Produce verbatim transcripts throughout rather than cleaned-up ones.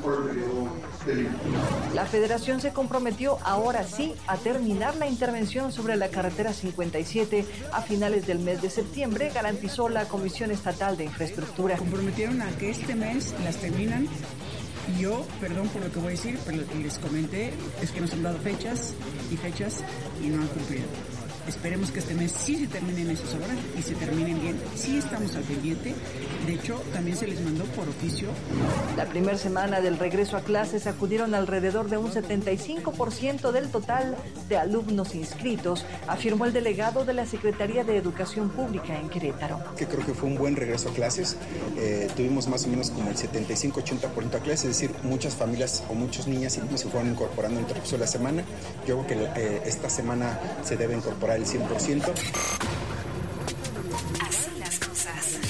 por el periodo del... La Federación se comprometió ahora sí a terminar la intervención sobre la carretera cincuenta y siete a finales del mes de septiembre, garantizó la Comisión Estatal de Infraestructura. Comprometieron a que este mes las terminan. Yo, perdón por lo que voy a decir, pero les comenté, es que nos han dado fechas y fechas y no han cumplido. Esperemos que este mes sí se terminen esas obras y se terminen bien. Sí estamos al pendiente. De hecho, también se les mandó por oficio. La primera semana del regreso a clases acudieron alrededor de un setenta y cinco por ciento del total de alumnos inscritos, afirmó el delegado de la Secretaría de Educación Pública en Querétaro. Que creo que fue un buen regreso a clases. Eh, tuvimos más o menos como el setenta y cinco a ochenta por ciento a clases, es decir, muchas familias o muchos niñas y niños se fueron incorporando entre la semana. Yo creo que eh, esta semana se debe incorporar el cien por ciento. Así las cosas.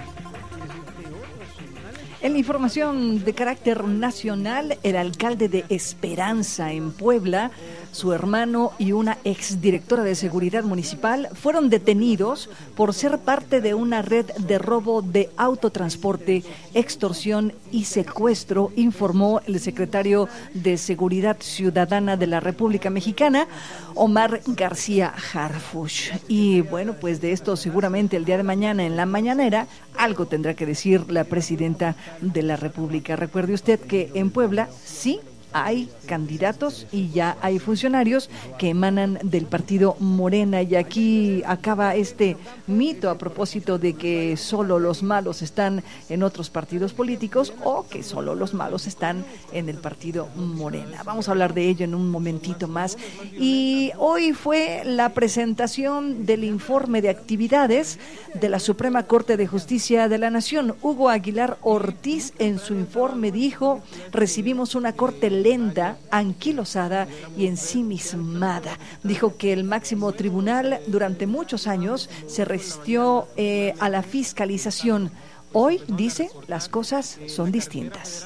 En la información de carácter nacional, el alcalde de Esperanza, en Puebla, su hermano y una exdirectora de seguridad municipal fueron detenidos por ser parte de una red de robo de autotransporte, extorsión y secuestro, informó el secretario de Seguridad Ciudadana de la República Mexicana, Omar García Harfuch. Y bueno, pues de esto seguramente el día de mañana en la mañanera algo tendrá que decir la presidenta de la República. Recuerde usted que en Puebla sí hay candidatos y ya hay funcionarios que emanan del partido Morena, y aquí acaba este mito a propósito de que solo los malos están en otros partidos políticos o que solo los malos están en el partido Morena. Vamos a hablar de ello en un momentito más. Y hoy fue la presentación del informe de actividades de la Suprema Corte de Justicia de la Nación. Hugo Aguilar Ortiz en su informe dijo: recibimos una corte lenta, anquilosada y ensimismada. Dijo que el máximo tribunal durante muchos años se resistió eh, a la fiscalización. Hoy, dice, las cosas son distintas.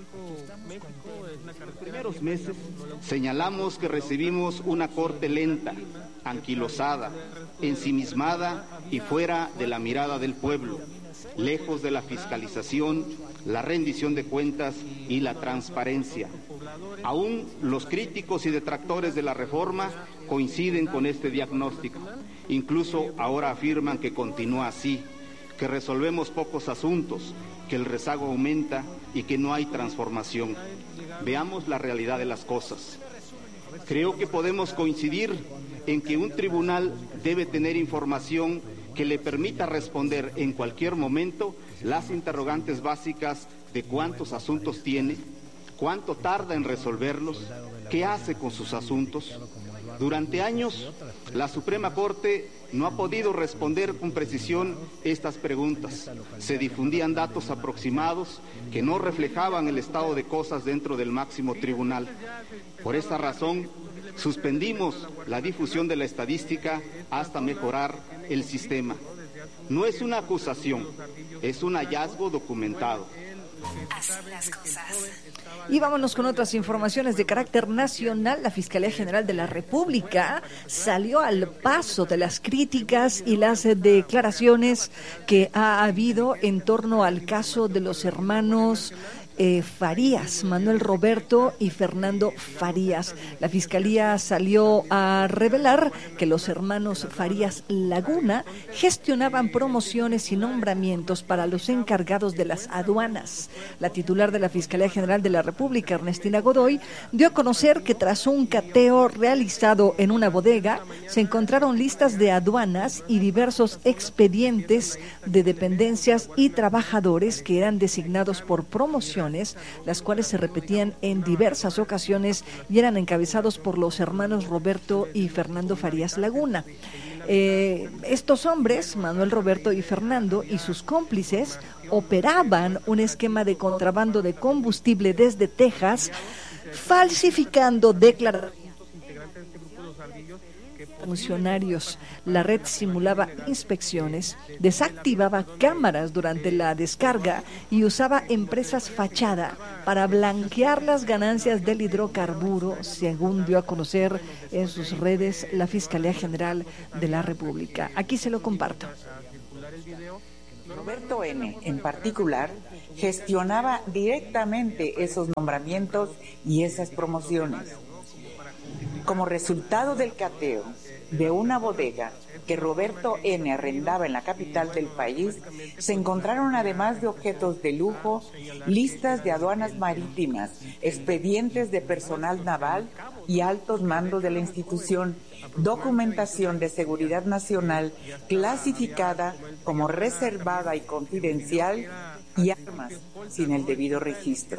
En los primeros meses señalamos que recibimos una corte lenta, anquilosada, ensimismada y fuera de la mirada del pueblo, lejos de la fiscalización, la rendición de cuentas y la transparencia. Aún los críticos y detractores de la reforma coinciden con este diagnóstico. Incluso ahora afirman que continúa así, que resolvemos pocos asuntos, que el rezago aumenta y que no hay transformación. Veamos la realidad de las cosas. Creo que podemos coincidir en que un tribunal debe tener información que le permita responder en cualquier momento las interrogantes básicas de cuántos asuntos tiene, cuánto tarda en resolverlos, qué hace con sus asuntos. Durante años, la Suprema Corte no ha podido responder con precisión estas preguntas. Se difundían datos aproximados que no reflejaban el estado de cosas dentro del máximo tribunal. Por esta razón, suspendimos la difusión de la estadística hasta mejorar el sistema. No es una acusación, es un hallazgo documentado. Así las cosas. Y vámonos con otras informaciones de carácter nacional. La Fiscalía General de la República salió al paso de las críticas y las declaraciones que ha habido en torno al caso de los hermanos Eh, Farías, Manuel Roberto y Fernando Farías. La Fiscalía salió a revelar que los hermanos Farías Laguna gestionaban promociones y nombramientos para los encargados de las aduanas. La titular de la Fiscalía General de la República, Ernestina Godoy, dio a conocer que tras un cateo realizado en una bodega, se encontraron listas de aduanas y diversos expedientes de dependencias y trabajadores que eran designados por promoción, las cuales se repetían en diversas ocasiones y eran encabezados por los hermanos Roberto y Fernando Farías Laguna. Eh, estos hombres, Manuel Roberto y Fernando, y sus cómplices, operaban un esquema de contrabando de combustible desde Texas, falsificando declaraciones funcionarios. La red simulaba inspecciones, desactivaba cámaras durante la descarga y usaba empresas fachada para blanquear las ganancias del hidrocarburo, según dio a conocer en sus redes la Fiscalía General de la República. Aquí se lo comparto. Roberto N., en particular, gestionaba directamente esos nombramientos y esas promociones. Como resultado del cateo de una bodega que Roberto N. arrendaba en la capital del país, se encontraron, además de objetos de lujo, listas de aduanas marítimas, expedientes de personal naval y altos mandos de la institución, documentación de seguridad nacional clasificada como reservada y confidencial y armas sin el debido registro.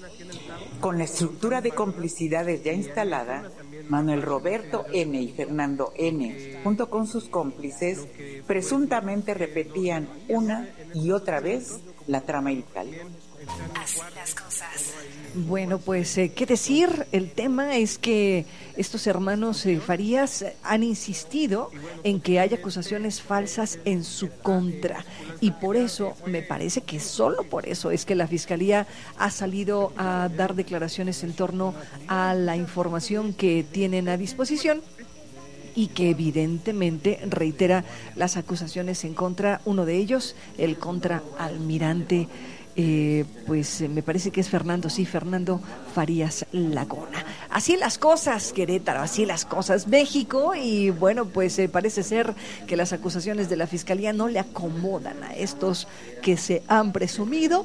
Con la estructura de complicidades ya instalada, Manuel Roberto N. y Fernando N., junto con sus cómplices, presuntamente repetían una y otra vez la trama ilital. Así las cosas. Bueno, pues, eh, ¿qué decir? El tema es que estos hermanos eh, Farías han insistido en que hay acusaciones falsas en su contra. Y por eso, me parece que solo por eso es que la Fiscalía ha salido a dar declaraciones en torno a la información que tienen a disposición y que evidentemente reitera las acusaciones en contra, uno de ellos, el contraalmirante. Eh, pues eh, me parece que es Fernando, sí, Fernando Farías Lagona. Así las cosas, Querétaro, así las cosas, México, y bueno, pues eh, parece ser que las acusaciones de la Fiscalía no le acomodan a estos que se han presumido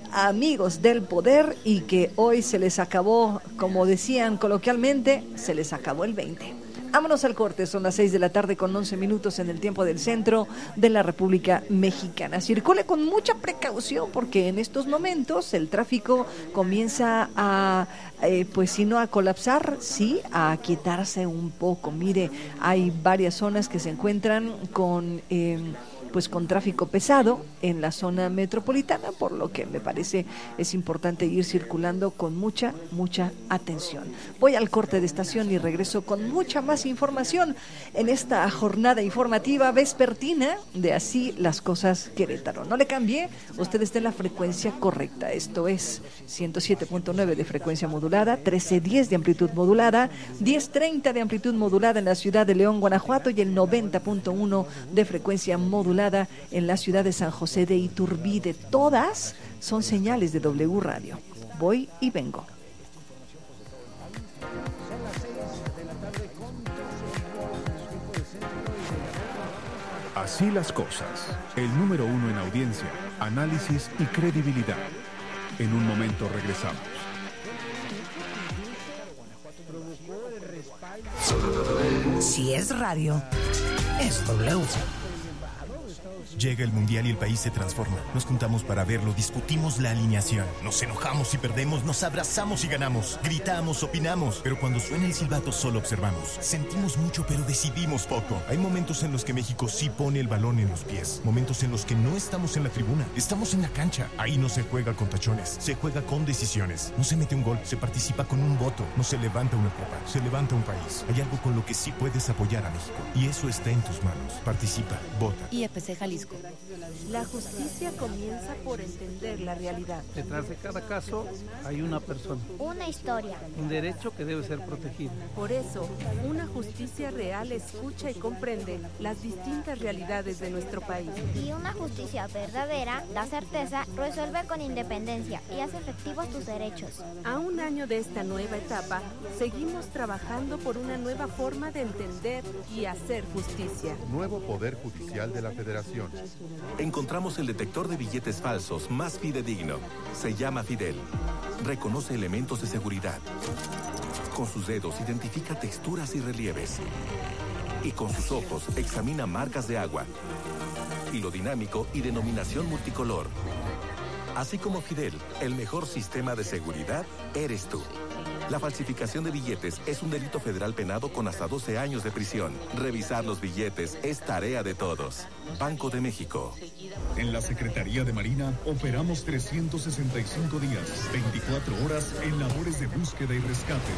amigos del poder y que hoy se les acabó, como decían coloquialmente, se les acabó el veinte. Vámonos al corte, son las seis de la tarde con once minutos en el tiempo del centro de la República Mexicana. Circule con mucha precaución porque en estos momentos el tráfico comienza a, eh, pues si no a colapsar, sí, a aquietarse un poco. Mire, hay varias zonas que se encuentran con... Eh, pues con tráfico pesado en la zona metropolitana, por lo que me parece es importante ir circulando con mucha, mucha atención. Voy al corte de estación y regreso con mucha más información en esta jornada informativa vespertina de Así las Cosas Querétaro. No le cambie, usted está en la frecuencia correcta, esto es ciento siete punto nueve de frecuencia modulada, trece diez de amplitud modulada, diez treinta de amplitud modulada en la ciudad de León, Guanajuato, y el noventa punto uno de frecuencia modulada en la ciudad de San José de Iturbide. Todas son señales de W Radio. Voy y vengo. Así las cosas. El número uno en audiencia, análisis y credibilidad. En un momento regresamos. Si es radio, es W. Llega el Mundial y el país se transforma. Nos juntamos para verlo, discutimos la alineación. Nos enojamos y perdemos, nos abrazamos y ganamos. Gritamos, opinamos. Pero cuando suena el silbato solo observamos. Sentimos mucho pero decidimos poco. Hay momentos en los que México sí pone el balón en los pies. Momentos en los que no estamos en la tribuna. Estamos en la cancha. Ahí no se juega con tachones. Se juega con decisiones. No se mete un gol, se participa con un voto. No se levanta una copa, se levanta un país. Hay algo con lo que sí puedes apoyar a México. Y eso está en tus manos. Participa, vota. I F C Jalisco. La justicia comienza por entender la realidad. Detrás de cada caso hay una persona. Una historia. Un derecho que debe ser protegido. Por eso, una justicia real escucha y comprende las distintas realidades de nuestro país. Y una justicia verdadera da certeza, resuelve con independencia y hace efectivos tus derechos. A un año de esta nueva etapa, seguimos trabajando por una nueva forma de entender y hacer justicia. Nuevo Poder Judicial de la Federación. Encontramos el detector de billetes falsos más fidedigno. Se llama Fidel. Reconoce elementos de seguridad. Con sus dedos identifica texturas y relieves. Y con sus ojos examina marcas de agua, hilo dinámico y denominación multicolor. Así como Fidel, el mejor sistema de seguridad eres tú. La falsificación de billetes es un delito federal penado con hasta doce años de prisión. Revisar los billetes es tarea de todos. Banco de México. En la Secretaría de Marina operamos trescientos sesenta y cinco días, veinticuatro horas en labores de búsqueda y rescate.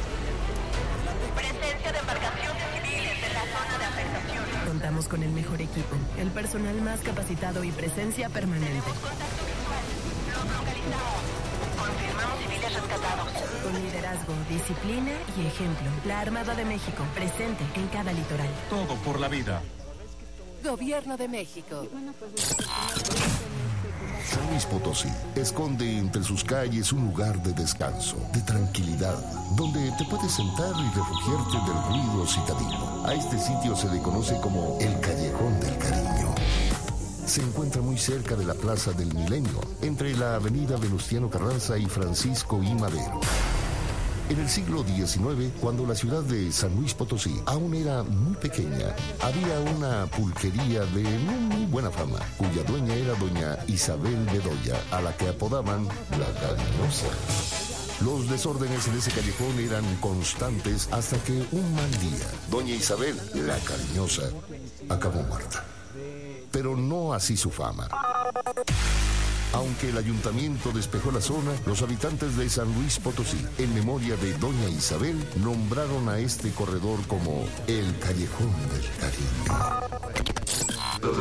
Presencia de embarcaciones civiles en la zona de afectación. Contamos con el mejor equipo, el personal más capacitado y presencia permanente. Tenemos contacto visual. Los localizamos. Confirmamos civiles rescatados. Con liderazgo, disciplina y ejemplo. La Armada de México, presente en cada litoral. Todo por la vida. Gobierno de México. San Luis Potosí esconde entre sus calles un lugar de descanso, de tranquilidad, donde te puedes sentar y refugiarte del ruido citadino. A este sitio se le conoce como el Callejón del Cariño. Se encuentra muy cerca de la Plaza del Milenio, entre la avenida Venustiano Carranza y Francisco I. Madero. En el siglo diecinueve, cuando la ciudad de San Luis Potosí aún era muy pequeña, había una pulquería de no muy buena fama, cuya dueña era doña Isabel Bedoya, a la que apodaban la Cariñosa. Los desórdenes en ese callejón eran constantes hasta que un mal día, doña Isabel, la Cariñosa, acabó muerta. Pero no así su fama. Aunque el ayuntamiento despejó la zona, los habitantes de San Luis Potosí, en memoria de doña Isabel, nombraron a este corredor como el Callejón del Cariño.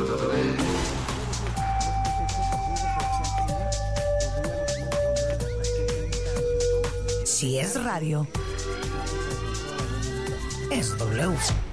Si es radio, es W.